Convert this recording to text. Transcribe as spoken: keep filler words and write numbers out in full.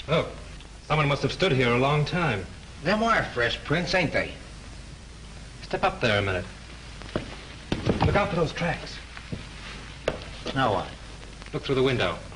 Look, someone must have stood here a long time. Them are fresh prints, ain't they? Step up there a minute. Look out for those tracks. Now what? Look through the window.